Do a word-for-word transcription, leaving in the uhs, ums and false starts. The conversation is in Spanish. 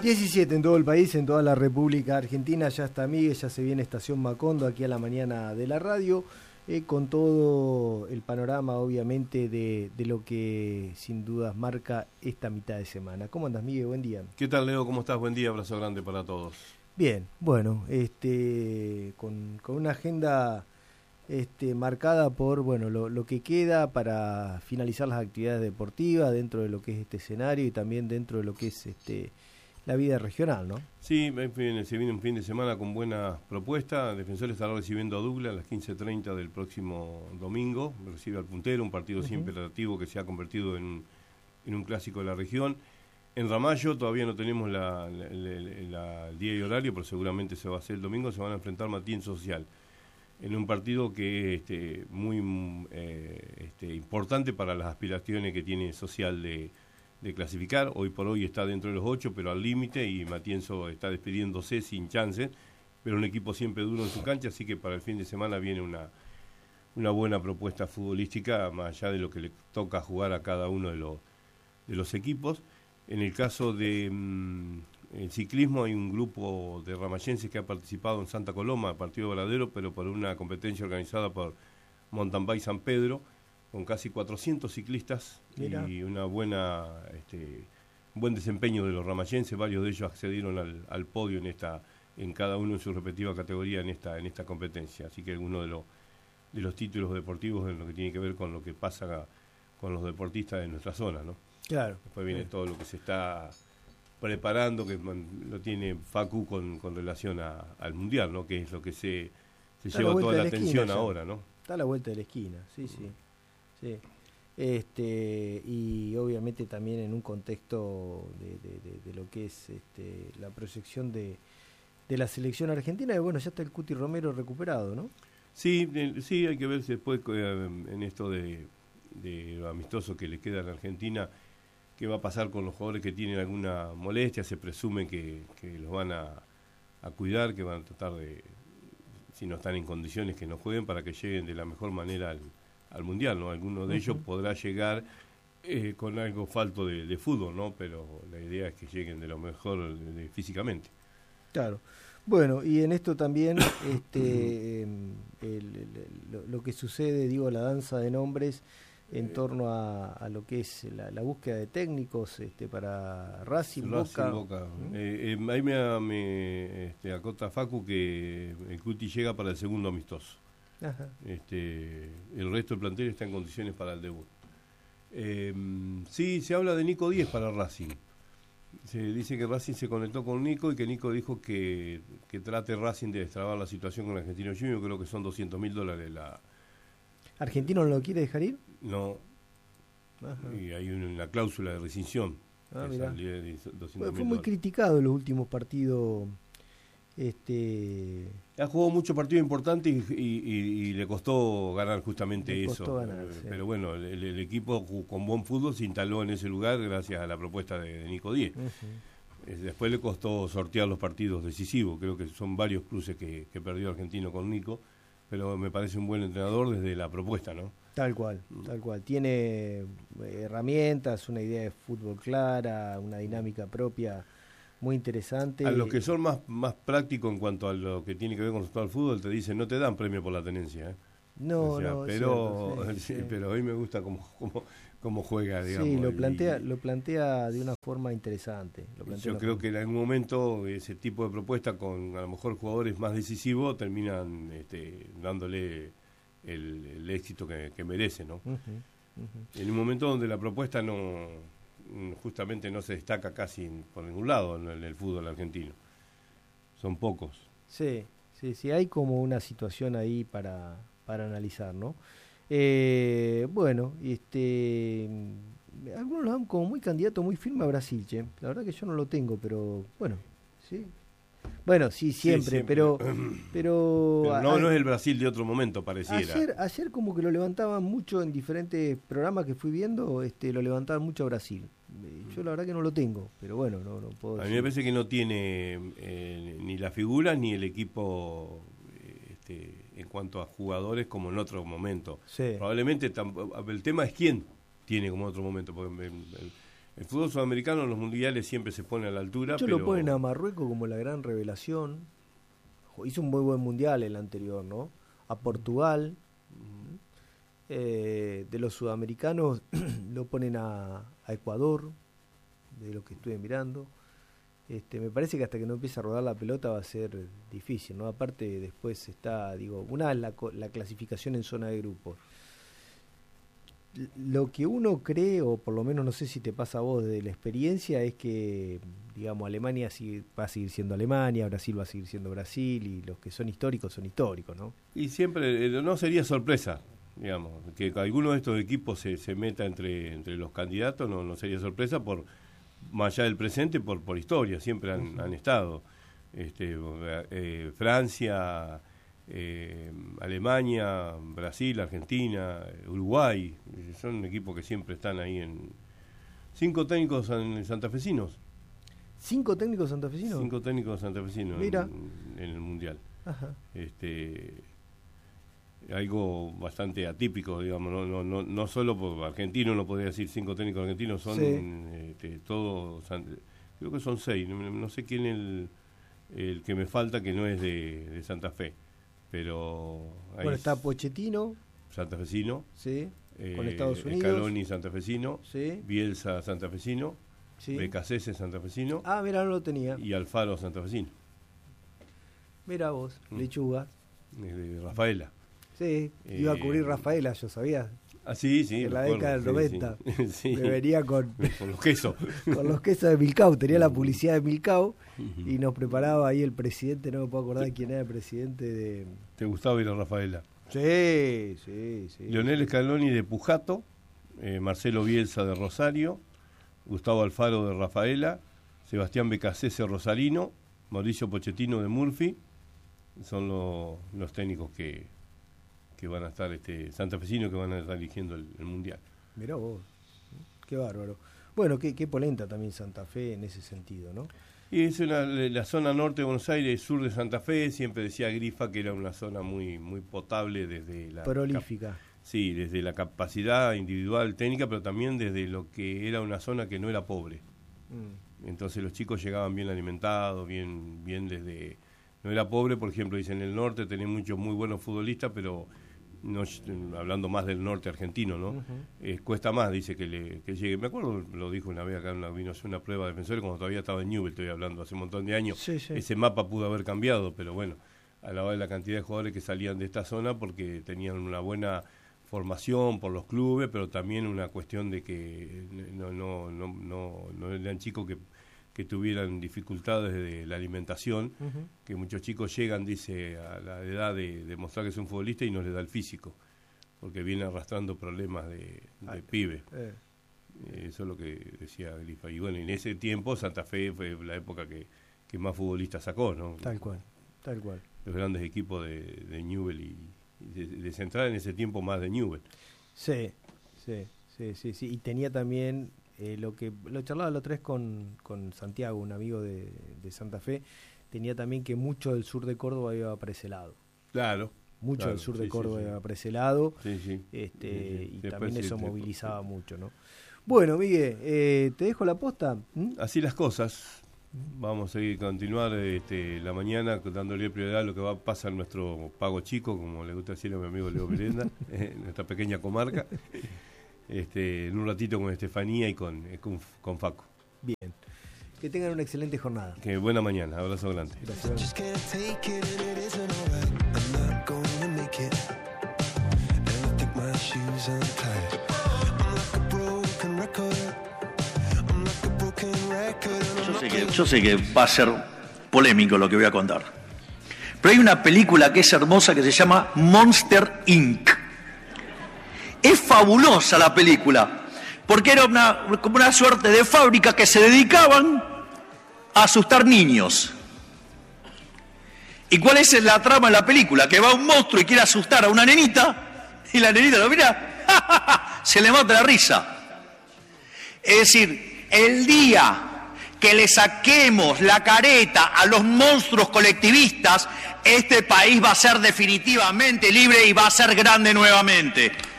diecisiete en todo el país, en toda la República Argentina. Ya está Miguel, ya se viene Estación Macondo aquí a la mañana de la radio, eh, con todo el panorama, obviamente, de, de lo que sin dudas marca esta mitad de semana. ¿Cómo andas, Miguel? Buen día. ¿Qué tal, Leo? ¿Cómo estás? Buen día, abrazo grande para todos. Bien, bueno, este, con, con una agenda este, marcada por bueno lo, lo que queda para finalizar las actividades deportivas dentro de lo que es este escenario y también dentro de lo que es este la vida regional, ¿no? Sí, se viene un fin de semana con buena propuesta. Defensor estará recibiendo a Douglas a las quince treinta del próximo domingo. Recibe al Puntero, un partido uh-huh. siempre relativo que se ha convertido en, en un clásico de la región. En Ramallo todavía no tenemos la, la, la, la, el día y horario, pero seguramente se va a hacer el domingo. Se van a enfrentar Matienzo Social en un partido que es este, muy eh, este, importante para las aspiraciones que tiene Social de, de clasificar. Hoy por hoy está dentro de los ocho, pero al límite, y Matienzo está despidiéndose sin chance, pero un equipo siempre duro en su cancha, así que para el fin de semana viene una, una buena propuesta futbolística, más allá de lo que le toca jugar a cada uno de los, de los equipos. En el caso de mmm, el ciclismo, hay un grupo de ramayenses que ha participado en Santa Coloma, partido Varadero, pero por una competencia organizada por Mountain Bike San Pedro, con casi cuatrocientos ciclistas. Mira. Y una buena este, buen desempeño de los ramayenses. Varios de ellos accedieron al, al podio en esta en cada uno en su respectiva categoría en esta en esta competencia. Así que alguno de los de los títulos deportivos en lo que tiene que ver con lo que pasa con los deportistas de nuestra zona, ¿no? Claro. Después viene sí. todo lo que se está preparando, que lo tiene Facu con, con relación a, al Mundial, ¿no? Que es lo que se, se lleva toda la, la atención esquina, ahora, ¿no? Está a la vuelta de la esquina, sí, sí. sí. Este, y obviamente también en un contexto de, de, de, de lo que es este, la proyección de, de la selección argentina, y bueno, ya está el Cuti Romero recuperado, ¿no? Sí, eh, sí, hay que ver si después eh, en esto de, de lo amistoso que le queda a la Argentina, qué va a pasar con los jugadores que tienen alguna molestia. Se presume que, que los van a, a cuidar, que van a tratar de, si no están en condiciones, que no jueguen para que lleguen de la mejor manera al, al Mundial, ¿no? Alguno de uh-huh. ellos podrá llegar eh, con algo falto de, de fútbol, ¿no? Pero la idea es que lleguen de lo mejor de, de, físicamente. Claro. Bueno, y en esto también este, el, el, lo, lo que sucede, digo, la danza de nombres en torno a, a lo que es la, la búsqueda de técnicos este, para Racing, Racing Boca. Boca. ¿Mm? Eh, eh, ahí me, me este, acota Facu que el Cuti llega para el segundo amistoso. Ajá. Este, el resto del plantel está en condiciones para el debut. Eh, sí, se habla de Nico Díez para Racing. Se dice que Racing se conectó con Nico y que Nico dijo que, que trate Racing de destrabar la situación con Argentino Junior. Creo que son doscientos mil dólares la... ¿Argentino no lo quiere dejar ir? No. Ajá. Y hay una cláusula de rescisión. Ah, de fue, fue muy criticado en los últimos partidos. Este... Ha jugado muchos partidos importantes y, y, y, y le costó ganar justamente le costó eso. Ganar, sí. Pero bueno, el, el equipo con buen fútbol se instaló en ese lugar gracias a la propuesta de, de Nico Díez. Uh-huh. Después le costó sortear los partidos decisivos. Creo que son varios cruces que, que perdió Argentino con Nico. Pero me parece un buen entrenador desde la propuesta, ¿no? Tal cual, tal cual. Tiene herramientas, una idea de fútbol clara, una dinámica propia muy interesante. A los que son más, más prácticos en cuanto a lo que tiene que ver con el fútbol, te dicen, no te dan premio por la tenencia, ¿eh? No, o sea, no, pero, cierto, sí, sí, sí. pero a mí me gusta cómo, cómo, cómo juega, digamos. Sí, lo plantea, y, lo plantea de una forma interesante. Lo yo creo forma. que en algún momento ese tipo de propuesta con a lo mejor jugadores más decisivos terminan este, dándole el, el éxito que, que merece, ¿no? Uh-huh, uh-huh. En un momento donde la propuesta no justamente no se destaca casi por ningún lado en el, en el fútbol argentino. Son pocos. Sí, sí, sí, hay como una situación ahí para, para analizar, ¿no? Eh, bueno, este, algunos lo dan como muy candidato, muy firme a Brasil, che. La verdad que yo no lo tengo, pero bueno, sí. Bueno, sí, siempre, sí, siempre. pero... Pero, pero no, a, no es el Brasil de otro momento, pareciera. Ayer, ayer como que lo levantaban mucho en diferentes programas que fui viendo, este, lo levantaban mucho a Brasil. Yo la verdad que no lo tengo, pero bueno, no, no puedo A decir. mí me parece que no tiene eh, ni la figura ni el equipo este, en cuanto a jugadores como en otro momento. Sí. Probablemente el tema es quién tiene como otro momento, porque El fútbol sudamericano en los mundiales siempre se pone a la altura. Muchos pero... lo ponen a Marruecos como la gran revelación. Hizo un muy buen mundial el anterior, ¿no? A Portugal. Uh-huh. eh, de los sudamericanos lo ponen a, a Ecuador, de lo que estuve mirando. Este, me parece que hasta que no empiece a rodar la pelota va a ser difícil, ¿no? Aparte después está, digo, una es la, la clasificación en zona de grupos. Lo que uno cree, o por lo menos no sé si te pasa a vos de la experiencia, es que, digamos, Alemania sigue, va a seguir siendo Alemania, Brasil va a seguir siendo Brasil, y los que son históricos son históricos, ¿no? Y siempre, no sería sorpresa, digamos, que alguno de estos equipos se, se meta entre, entre los candidatos, no, no sería sorpresa por... más allá del presente, por por historia, siempre han, han estado. Este, eh, Francia, eh, Alemania, Brasil, Argentina, Uruguay, son equipos que siempre están ahí en... Cinco técnicos san, santafesinos. ¿Cinco técnicos santafesinos? Cinco técnicos santafesinos. Mira. En, en el Mundial. Ajá. Este... algo bastante atípico, digamos, no no no, no solo por argentino, no podría decir cinco técnicos argentinos, son sí. este, todos, creo que son seis, no, no sé quién es el, el que me falta que no es de, de Santa Fe, pero... Bueno, está Pochettino. Santafesino. Sí, eh, con Estados Unidos. Scaloni santafesino. Sí. Bielsa santafesino. Sí. Becasese santafesino. Ah, mira, no lo tenía. Y Alfaro santafesino. Mira vos, mm. Lechuga. De Rafaela. Sí, eh, iba a cubrir Rafaela, yo sabía. Ah, sí, sí. En la década del noventa. Sí, sí. Me venía con, con los quesos. Con los quesos de Milcao. Tenía la publicidad de Milcao y nos preparaba ahí el presidente, no me puedo acordar quién era el presidente de... ¿Te gustaba ir a Rafaela? Sí, sí, sí. Leonel Scaloni de Pujato, eh, Marcelo Bielsa de Rosario, Gustavo Alfaro de Rafaela, Sebastián Becasese Rosarino, Mauricio Pochettino de Murphy, son lo, los técnicos que... que van a estar este santafesinos que van a estar eligiendo el, el mundial. Mirá vos, qué bárbaro. Bueno, qué, qué polenta también Santa Fe en ese sentido, ¿no? Y es una, la zona norte de Buenos Aires, sur de Santa Fe, siempre decía Grifa que era una zona muy muy potable desde la... prolífica. Cap- sí, desde la capacidad individual técnica, pero también desde lo que era una zona que no era pobre. Mm. Entonces los chicos llegaban bien alimentados, bien bien desde... No era pobre, por ejemplo, dice en el norte tenés muchos muy buenos futbolistas, pero... No, hablando más del norte argentino, ¿no? Uh-huh. Eh, cuesta más, dice, que le que llegue. Me acuerdo, lo dijo una vez acá, una, vino a hacer una prueba de defensores cuando todavía estaba en Newell, estoy hablando hace un montón de años. Sí, sí. Ese mapa pudo haber cambiado, pero bueno, a la hora de la cantidad de jugadores que salían de esta zona porque tenían una buena formación por los clubes, pero también una cuestión de que no no no no, no eran chicos que que tuvieran dificultades de la alimentación, uh-huh. que muchos chicos llegan, dice, a la edad de, de mostrar que es un futbolista y no les da el físico, porque viene arrastrando problemas de, de Ay, pibe. Eh. Eso es lo que decía Grifa. Y bueno, en ese tiempo Santa Fe fue la época que, que más futbolistas sacó, ¿no? Tal cual, tal cual. Los grandes equipos de, de Newell y, y de, de Central en ese tiempo más de Newell. Sí, sí, sí, sí, sí. Y tenía también... Eh, lo que lo charlaba la otra vez con, con Santiago, un amigo de, de Santa Fe, tenía también que mucho del sur de Córdoba iba para ese lado. Claro. Mucho claro, del sur de sí, Córdoba sí, iba sí. para ese lado. Sí, sí. Este, sí, sí. Y Después también sí, eso te, movilizaba sí. mucho, ¿no? Bueno, Miguel, eh, ¿te dejo la posta? ¿Mm? Así las cosas. Vamos a ir continuar este, la mañana dándole prioridad a lo que va a pasar en nuestro Pago Chico, como le gusta decirle a mi amigo Leo Mirenda, en nuestra pequeña comarca. Este, en un ratito con Estefanía y con, con, con Facu. Bien. Que tengan una excelente jornada. Que buena mañana. Abrazo grande. Gracias. Yo sé que, yo sé que va a ser polémico lo que voy a contar. Pero hay una película que es hermosa que se llama Monster incorporated. Es fabulosa la película, porque era una, como una suerte de fábrica que se dedicaban a asustar niños. ¿Y cuál es la trama de la película? Que va un monstruo y quiere asustar a una nenita, y la nenita lo mira, se le mata la risa. Es decir, el día que le saquemos la careta a los monstruos colectivistas, este país va a ser definitivamente libre y va a ser grande nuevamente.